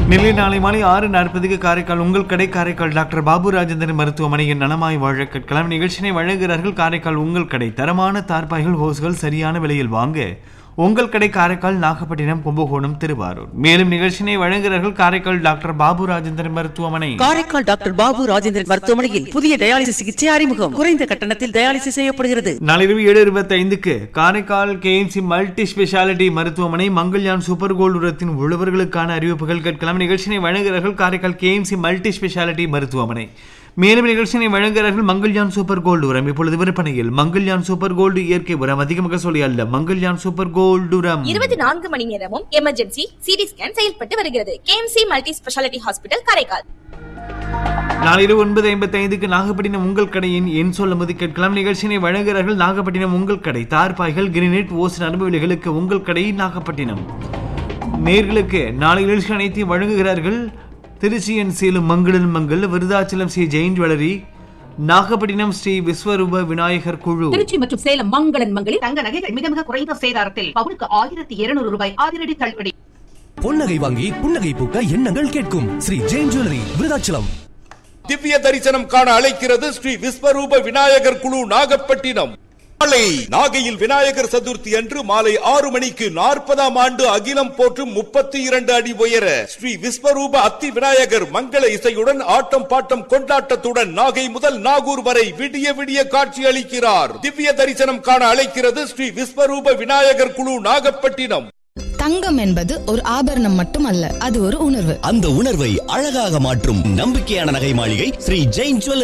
நெல்லை நாளை மாலை 6:40 காரைக்கால் உங்கள் கடை காரைக்கால் டாக்டர் பாபு ராஜேந்திரன் மருத்துவமனையின் நலமாய் வாழ கேட்கலாம். நிகழ்ச்சியை வழங்குகிறார்கள் காரைக்கால் உங்கள் கடை. தரமான தார்பாய்கள் ஹோஸ்கள் சரியான விலையில் வாங்க உங்கள் கடை காரைக்கால், நாகப்பட்டினம், கும்பகோணம், திருவாரூர். மேலும் நிகழ்ச்சியை வழங்குகிறார்கள் காரைக்கால் டாக்டர் பாபு ராஜேந்திரன் மருத்துவமனை. காரைக்கால் டாக்டர் பாபு ராஜேந்திரன் மருத்துவமனையில் புதிய டயாலிசிஸ் சிகிச்சை அறிமுகம். குறைந்த கட்டணத்தில் டயாலிசிஸ் செய்யப்படுகிறது. நாளிரவு 7:25 காரைக்கால் கேஎம்சி மல்டி ஸ்பெஷாலிட்டி மருத்துவமனை மங்கள்யான் சூப்பர் கோல்டு உரத்தின் உழவர்களுக்கான அறிவிப்புகள் கேட்கலாம். நிகழ்ச்சியை வழங்குகிறார்கள் காரைக்கால் கேஎம்சி மல்டி ஸ்பெஷாலிட்டி மருத்துவமனை. மேலும் நிகழ்ச்சியை வழங்குகிறார்கள் மங்கள்யான் சூப்பர் கோல்டு உரம். இப்பொழுது விற்பனையில் மங்கள்யான் சூப்பர் கோல்டு இயற்கை உரம். அதிகமாக சொல்லி அல்ல, மங்கள்யான் சூப்பர் கோல்டு உரம் 24 மணி நேரமும் எமர்ஜென்சி சிடி ஸ்கேன் செயல்பட்டு வருகிறது. KMC multi speciality hospital Karaikal. நாளிரவு 9:55 Nagapattinam உங்கள் கடையின் என் சொல்லும்போது கேட்கலாம். நிகழ்ச்சியை வழங்குகிறார்கள் நாகப்பட்டினம் உங்கள் கடை. தார்பாய்கள், கிரினெட், ஓஸ் நரம்பு விலைகளுக்கு உங்கள் கடை நாகப்பட்டினம். நேர்களுக்கு நாளை நிகழ்ச்சி அனைத்தையும் வழங்குகிறார்கள் திருச்சியன் சேலம் மங்களன் மங்கள், விருதாச்சலம் ஸ்ரீ ஜெயின் ஜுவல்லரி, நாகப்பட்டினம் ஸ்ரீ விஸ்வரூப விநாயகர் குழு. திருச்சி மற்றும் சேலம் மங்களன் மங்களில் தங்க நகைகள் மிக மிக குறைந்த சேதாரத்தில் பவுனுக்கு 1200 ரூபாய் அதிரடி தள்ளுபடி. பொன்னகை வாங்கி புன்னகை பூக்க எண்ணங்கள் கேட்கும் ஸ்ரீ ஜெயின் ஜுவல்லரி, விருதாச்சலம். திவ்ய தரிசனம் காண அழைக்கிறது ஸ்ரீ விஸ்வரூப விநாயகர் குழு, நாகப்பட்டினம். நாளை நாகையில் விநாயகர் சதுர்த்தி அன்று மாலை 6 மணிக்கு 40ஆம் ஆண்டு அகிலம் போற்றும் 32 அடி உயர ஸ்ரீ விஸ்வரூப அத்தி விநாயகர் மங்கள இசையுடன் ஆட்டம் பாட்டம் கொண்டாட்டத்துடன் நாகை முதல் நாகூர் வரை விடிய விடிய காட்சி அளிக்கிறார். திவ்ய தரிசனம் காண அழைக்கிறது ஸ்ரீ விஸ்வரூப விநாயகர் குழு, நாகப்பட்டினம். தங்கம் என்பது ஒரு ஆபரணம் மட்டுமல்ல, அது ஒரு உணர்வு. அந்த உணர்வை அழகாக மாற்றும் நம்பிக்கையான நகை மாளிகை ஸ்ரீ ஜெயின் ஜுவல்லரி.